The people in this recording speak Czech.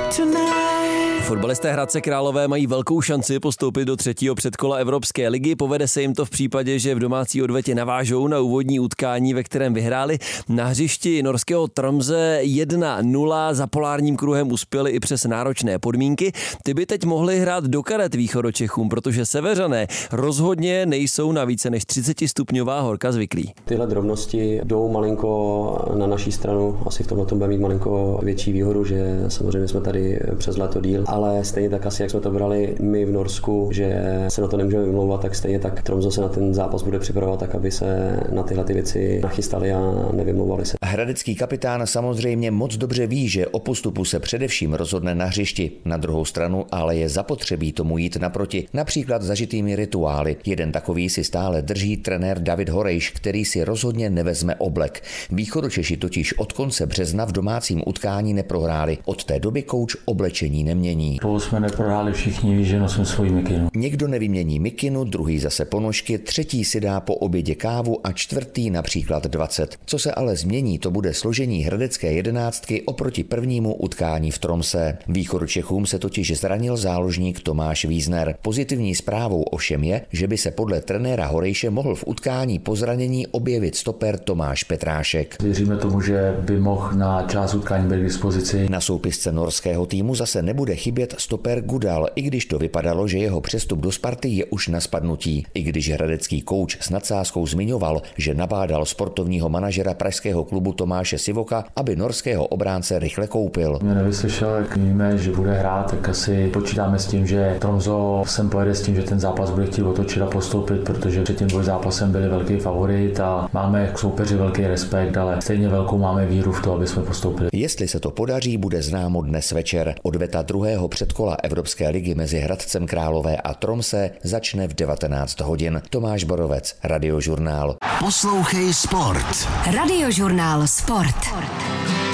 Fotbalisté Hradce Králové mají velkou šanci postoupit do třetího předkola Evropské ligy. Povede se jim to v případě, že v domácí odvetě navážou na úvodní utkání, ve kterém vyhráli. Na hřišti norského Tromsø 1-0 za polárním kruhem uspěli i přes náročné podmínky. Ty by teď mohli hrát do karet Východočechům, protože Seveřané rozhodně nejsou na více než 30 stupňová horka zvyklí. Tyhle drobnosti jdou malinko na naší stranu, asi v tomhle bude mít malinko větší výhodu, že samozřejmě jsme tady přes léto díl, ale stejně tak asi, jak jsme to brali my v Norsku, že se na to nemůžeme vymlouvat, tak stejně tak Tromsø se na ten zápas bude připravovat tak, aby se na tyhle ty věci nachystali a nevymlouvali se. Hradecký kapitán samozřejmě moc dobře ví, že o postupu se především rozhodne na hřišti. Na druhou stranu ale je zapotřebí tomu jít naproti, například zažitými rituály. Jeden takový si stále drží trenér David Horejš, který si rozhodně nevezme oblek. Východočeši totiž od konce března v domácím utkání neprohráli. Od té doby kouč oblečení nemění. Spolu jsme neprohráli všichni, že nosím svoji mikinu. Někdo nevymění mikinu, druhý zase ponožky, třetí si dá po obědě kávu a čtvrtý například 20. Co se ale změní, to bude složení hradecké jedenáctky oproti prvnímu utkání v Tromsø. Východočechům se totiž zranil záložník Tomáš Wiesner. Pozitivní zprávou ovšem je, že by se podle trenéra Horejše mohl v utkání po zranění objevit stoper Tomáš Petrášek. Věříme tomu, že by mohl na část utkání být k dispozici. Na soupisce norského týmu zase nebude chybět stoper Gudal, i když to vypadalo, že jeho přestup do Sparty je už na spadnutí. I když hradecký kouč s nadsázkou zmiňoval, že nabádal sportovního manažera pražského klubu Tomáše Sivoka, aby norského obránce rychle koupil. Mě nevyslyšel, jak víme, že bude hrát, tak asi počítáme s tím, že Tromsø sem pojede s tím, že ten zápas bude chtít otočit a postoupit, protože před tím dvojzápasem byli velký favorit a máme k soupeři velký respekt, ale stejně velkou máme víru v to, aby jsme postoupili. Jestli se to podaří, bude známo dnes večer. Odveta druhého předkola Evropské ligy mezi Hradcem Králové a Tromsø začne v 19 hodin. Tomáš Borovec, Radiožurnál. Poslouchej sport. Radiožurnál Sport.